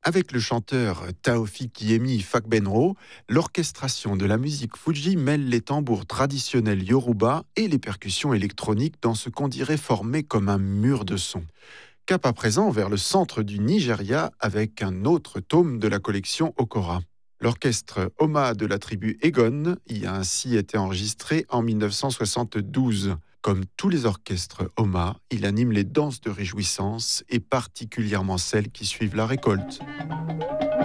Avec le chanteur Taofik Yemi Fakbenro, l'orchestration de la musique Fuji mêle les tambours traditionnels yoruba et les percussions électroniques dans ce qu'on dirait formé comme un mur de son. Cap à présent vers le centre du Nigeria avec un autre tome de la collection Okora. L'orchestre Oma de la tribu Egon y a ainsi été enregistré en 1972. Comme tous les orchestres Oma, il anime les danses de réjouissance et particulièrement celles qui suivent la récolte.